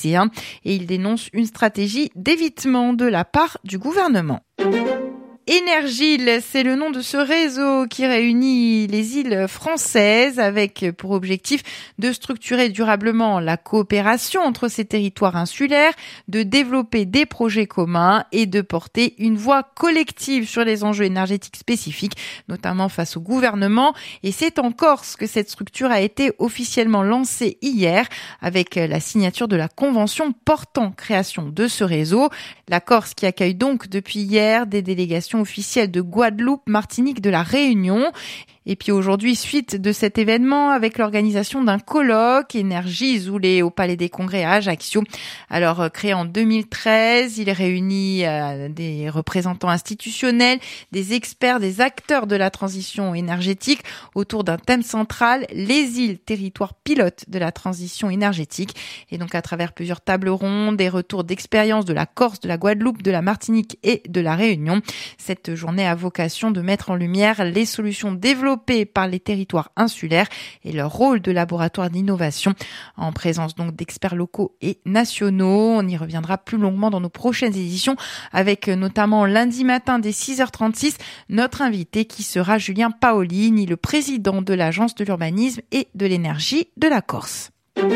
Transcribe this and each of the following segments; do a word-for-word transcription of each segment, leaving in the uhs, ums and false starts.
lycéens et il dénonce une stratégie d'évitement de la part du gouvernement. Énergile, c'est le nom de ce réseau qui réunit les îles françaises avec pour objectif de structurer durablement la coopération entre ces territoires insulaires, de développer des projets communs et de porter une voix collective sur les enjeux énergétiques spécifiques, notamment face au gouvernement. Et c'est en Corse que cette structure a été officiellement lancée hier avec la signature de la convention portant création de ce réseau. La Corse qui accueille donc depuis hier des délégations officielle de Guadeloupe, Martinique, de la Réunion. Et puis aujourd'hui, suite de cet événement avec l'organisation d'un colloque Énergie Zoulé au Palais des Congrès à Ajaccio. Alors créé en deux mille treize, il réunit euh, des représentants institutionnels, des experts, des acteurs de la transition énergétique autour d'un thème central, les îles, territoires pilotes de la transition énergétique. Et donc à travers plusieurs tables rondes, des retours d'expérience de la Corse, de la Guadeloupe, de la Martinique et de la Réunion. Cette journée a vocation de mettre en lumière les solutions développées par les territoires insulaires et leur rôle de laboratoire d'innovation en présence donc d'experts locaux et nationaux. On y reviendra plus longuement dans nos prochaines éditions avec notamment lundi matin dès six heures trente-six notre invité qui sera Julien Paolini, le président de l'Agence de l'urbanisme et de l'énergie de la Corse.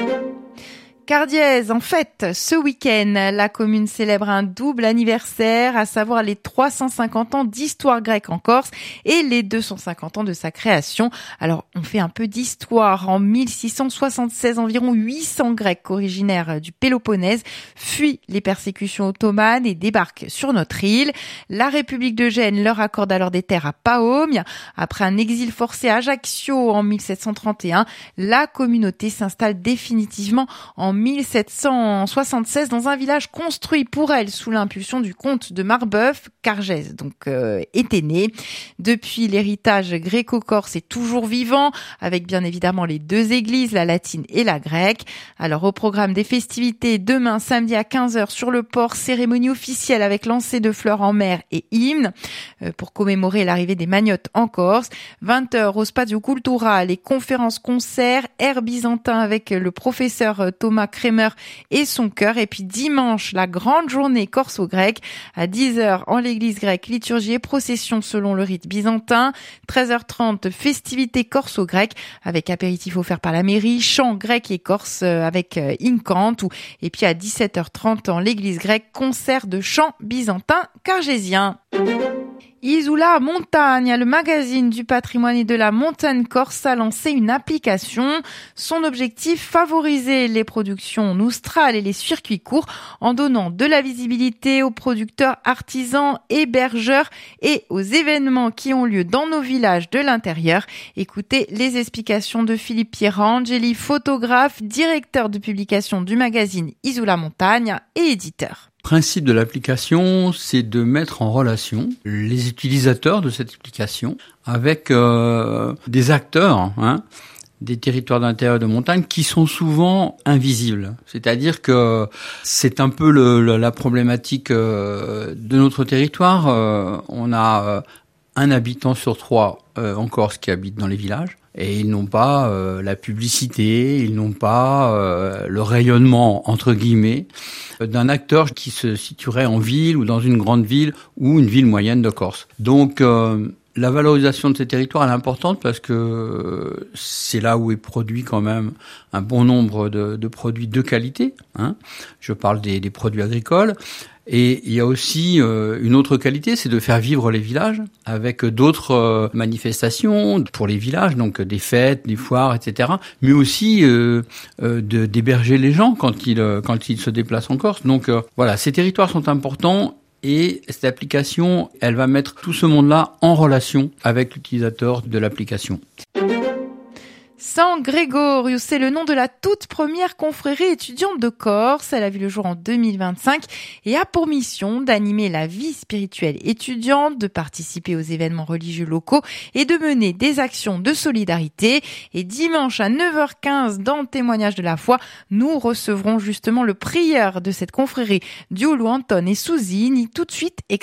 Cardiez, en fait, ce week-end, la commune célèbre un double anniversaire, à savoir les trois cent cinquante ans d'histoire grecque en Corse et les deux cent cinquante ans de sa création. Alors, on fait un peu d'histoire. En mille six cent soixante-seize, environ huit cents Grecs originaires du Péloponnèse fuient les persécutions ottomanes et débarquent sur notre île. La République de Gênes leur accorde alors des terres à Paomia. Après un exil forcé à Ajaccio en mille sept cent trente et un, la communauté s'installe définitivement en mille sept cent soixante-seize dans un village construit pour elle sous l'impulsion du comte de Marbeuf. Cargès donc euh, était né. Depuis, l'héritage gréco-corse est toujours vivant avec bien évidemment les deux églises, la latine et la grecque. Alors au programme des festivités, demain samedi à quinze heures sur le port, cérémonie officielle avec lancer de fleurs en mer et hymne euh, pour commémorer l'arrivée des magnottes en Corse. vingt heures au Spazio Cultura, les conférences concerts, air byzantin avec le professeur Thomas Kremer et son chœur. Et puis dimanche, la grande journée corso-grecque à dix heures en l'église grecque, liturgie et procession selon le rite byzantin. treize heures trente, festivités corso-grecques avec apéritif offert par la mairie, chant grec et corse avec incant. Et puis à dix-sept heures trente en l'église grecque, concert de chant byzantin cargésien. Isula Montagne, le magazine du patrimoine et de la montagne corse, a lancé une application. Son objectif, favoriser les productions noustrales et les circuits courts en donnant de la visibilité aux producteurs, artisans, hébergeurs et aux événements qui ont lieu dans nos villages de l'intérieur. Écoutez les explications de Philippe Pierangeli, photographe, directeur de publication du magazine Isula Montagne et éditeur. Le principe de l'application, c'est de mettre en relation les utilisateurs de cette application avec euh, des acteurs, hein, des territoires d'intérieur de montagne qui sont souvent invisibles. C'est-à-dire que c'est un peu le, le, la problématique euh, de notre territoire. Euh, on a euh, un habitant sur trois euh, en Corse qui habite dans les villages. Et ils n'ont pas euh, la publicité, ils n'ont pas euh, le rayonnement, entre guillemets, d'un acteur qui se situerait en ville ou dans une grande ville ou une ville moyenne de Corse. Donc, euh, la valorisation de ces territoires est importante parce que c'est là où est produit quand même un bon nombre de, de produits de qualité, hein. Je parle des, des produits agricoles. Et il y a aussi euh, une autre qualité, c'est de faire vivre les villages avec d'autres euh, manifestations pour les villages, donc des fêtes, des foires, et cetera. Mais aussi euh, euh, de, d'héberger les gens quand ils euh, quand ils se déplacent en Corse. Donc euh, voilà, ces territoires sont importants. Et cette application, elle va mettre tout ce monde-là en relation avec l'utilisateur de l'application. San Gregorius, c'est le nom de la toute première confrérie étudiante de Corse. Elle a vu le jour en deux mille vingt-cinq et a pour mission d'animer la vie spirituelle étudiante, de participer aux événements religieux locaux et de mener des actions de solidarité. Et dimanche à neuf heures quinze, dans le témoignage de la foi, nous recevrons justement le prieur de cette confrérie, Giulio Anton et Susini, tout de suite extrait.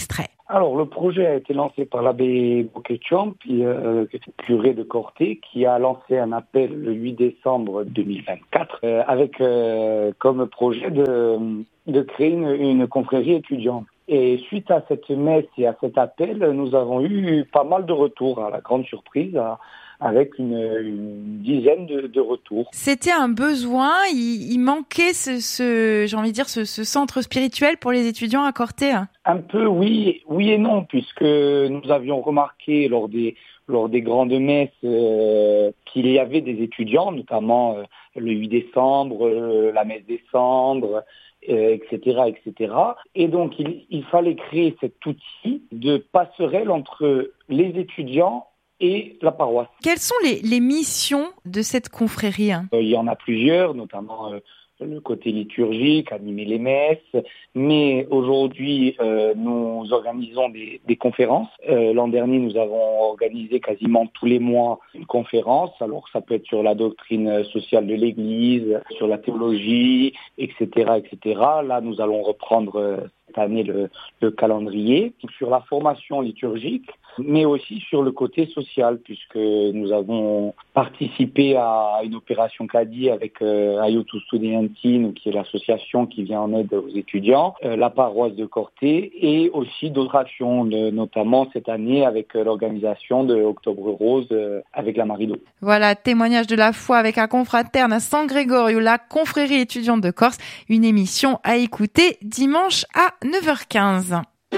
Alors, le projet a été lancé par l'abbé Boquet-Champ, puis euh, curé de Corté, qui a lancé un appel le huit décembre deux mille vingt-quatre euh, avec euh, comme projet de, de créer une, une confrérie étudiante. Et suite à cette messe et à cet appel, nous avons eu pas mal de retours, à la grande surprise, à, avec une, une dizaine de, de retours. C'était un besoin, il, il manquait ce, ce, j'ai envie de dire, ce, ce centre spirituel pour les étudiants à Corté. Un peu, oui, oui et non, puisque nous avions remarqué lors des lors des grandes messes euh, qu'il y avait des étudiants, notamment euh, le huit décembre, euh, la messe décembre, euh, et cetera, et cetera. Et donc, il, il fallait créer cet outil de passerelle entre les étudiants et la paroisse. Quelles sont les, les missions de cette confrérie? euh, Il y en a plusieurs, notamment euh, le côté liturgique, animer les messes, mais aujourd'hui euh, nous organisons des, des conférences. Euh, l'an dernier, nous avons organisé quasiment tous les mois une conférence. Alors ça peut être sur la doctrine sociale de l'Église, sur la théologie, et cetera, et cetera. Là, nous allons reprendre euh, cette année le, le calendrier sur la formation liturgique, mais aussi sur le côté social, puisque nous avons participé à une opération C A D I avec euh, Aiuto Studentino, qui est l'association qui vient en aide aux étudiants, euh, la paroisse de Corté, et aussi d'autres actions, de, notamment cette année avec euh, l'organisation de Octobre Rose euh, avec la Marido. Voilà, témoignage de la foi avec un confraterne à San Gregorio, la confrérie étudiante de Corse, une émission à écouter dimanche à neuf heures quinze.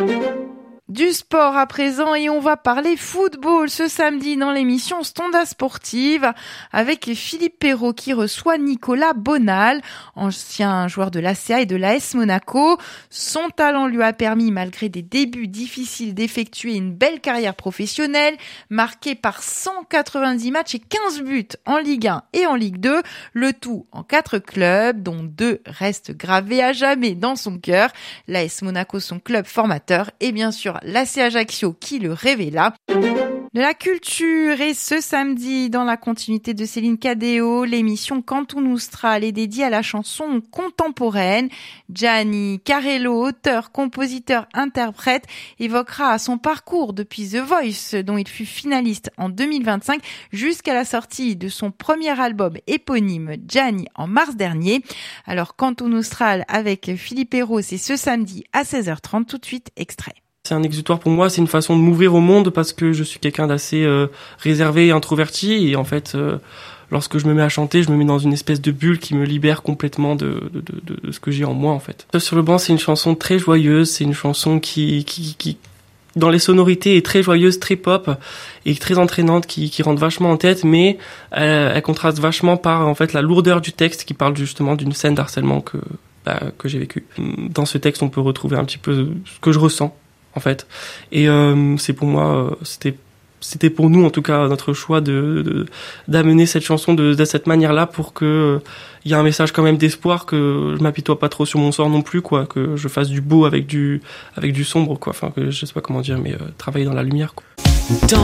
Du sport à présent et on va parler football ce samedi dans l'émission Stonda Sportive avec Philippe Perrault qui reçoit Nicolas Bonal, ancien joueur de l'A C A et de l'A S Monaco. Son talent lui a permis, malgré des débuts difficiles, d'effectuer une belle carrière professionnelle, marquée par cent quatre-vingt-dix matchs et quinze buts en Ligue un et en Ligue deux, le tout en quatre clubs, dont deux restent gravés à jamais dans son cœur. L'A S Monaco, son club formateur, et bien sûr l'A C Ajaccio qui le révéla. De la culture et ce samedi, dans la continuité de Céline Cadéo, l'émission Canton Noustral est dédiée à la chanson contemporaine. Gianni Carello, auteur, compositeur, interprète, évoquera son parcours depuis The Voice, dont il fut finaliste en deux mille vingt-cinq, jusqu'à la sortie de son premier album éponyme Gianni en mars dernier. Alors Canton Noustral avec Philippe Perrault, c'est ce samedi à seize heures trente, tout de suite extrait. C'est un exutoire pour moi, c'est une façon de m'ouvrir au monde parce que je suis quelqu'un d'assez euh, réservé et introverti et en fait euh, lorsque je me mets à chanter, je me mets dans une espèce de bulle qui me libère complètement de, de, de, de ce que j'ai en moi en fait. Sur le banc, c'est une chanson très joyeuse, c'est une chanson qui, qui, qui dans les sonorités est très joyeuse, très pop et très entraînante, qui, qui rentre vachement en tête, mais elle, elle contraste vachement par en fait la lourdeur du texte qui parle justement d'une scène d'harcèlement que, bah, que j'ai vécue. Dans ce texte, on peut retrouver un petit peu ce que je ressens en fait, et euh, c'est pour moi euh, c'était c'était pour nous en tout cas notre choix de, de d'amener cette chanson de, de cette manière-là pour que il euh, y a un message quand même d'espoir, que je m'apitoie pas trop sur mon sort non plus quoi, que je fasse du beau avec du avec du sombre quoi, enfin que je sais pas comment dire, mais euh, travailler dans la lumière quoi.